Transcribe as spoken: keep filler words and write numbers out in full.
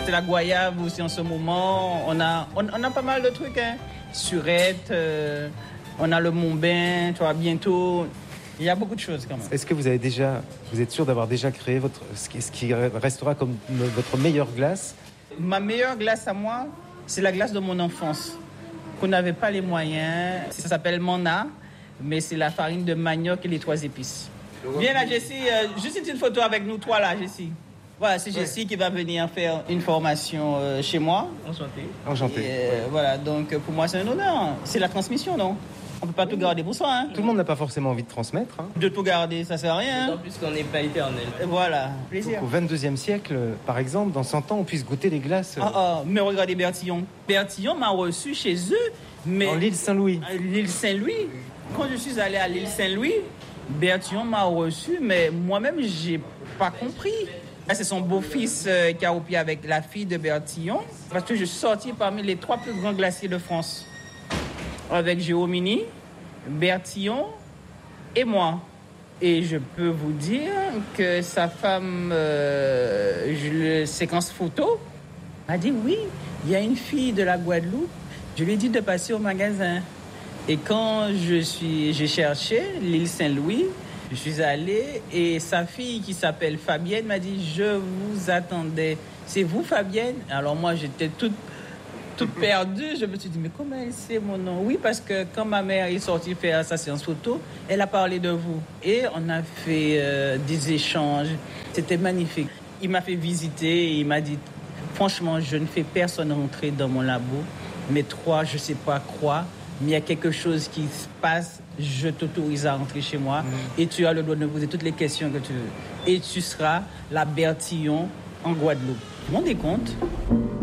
C'est la goyave aussi en ce moment. On a, on, on a pas mal de trucs, hein. Surette, euh, on a le Mont-Bain, tu vois, bientôt. Il y a beaucoup de choses quand même. Est-ce que vous avez déjà, vous êtes sûr d'avoir déjà créé votre, ce qui, ce qui restera comme votre meilleure glace? Ma meilleure glace à moi, c'est la glace de mon enfance. Qu'on n'avait pas les moyens. Ça s'appelle Mana, mais c'est la farine de manioc et les trois épices. Viens là, Jessie, euh, juste une petite photo avec nous trois là, Jessie. Voilà, c'est Jessie ouais. qui va venir faire une formation euh, chez moi. Enchanté. Enchanté. Et, euh, ouais. Voilà, donc pour moi c'est un honneur. C'est la transmission, non? On peut pas tout garder pour soi. Hein. Tout le monde n'a pas forcément envie de transmettre. Hein. De tout garder, ça sert à rien. D'autant plus qu'on n'est pas éternel. Voilà, plaisir. Au vingt-deuxième siècle, par exemple, dans cent ans, on puisse goûter les glaces. Ah, ah, mais regardez Bertillon. Bertillon m'a reçu chez eux. Mais en l'île Saint-Louis. L'île Saint-Louis. Quand je suis allé à l'île Saint-Louis, Bertillon m'a reçu, mais moi-même, j'ai pas compris. C'est son beau-fils euh, qui a oublié avec la fille de Bertillon. Parce que je suis sorti parmi les trois plus grands glaciers de France. Avec Géomini, Bertillon et moi. Et je peux vous dire que sa femme, euh, je le séquence photo, m'a dit oui, il y a une fille de la Guadeloupe. Je lui ai dit de passer au magasin. Et quand je suis, j'ai cherché l'île Saint-Louis, je suis allé et sa fille qui s'appelle Fabienne m'a dit « Je vous attendais. C'est vous, Fabienne ?» Alors moi, j'étais toute, toute perdue. Je me suis dit « Mais comment elle sait mon nom ?» Oui, parce que quand ma mère est sortie faire sa séance photo, elle a parlé de vous. Et on a fait euh, des échanges. C'était magnifique. Il m'a fait visiter et il m'a dit « Franchement, je ne fais personne rentrer dans mon labo. Mais toi, je ne sais pas quoi. Mais il y a quelque chose qui se passe, je t'autorise à rentrer chez moi mmh. et tu as le droit de me poser toutes les questions que tu veux. Et tu seras la Bertillon en Guadeloupe. Vous vous rendez compte ?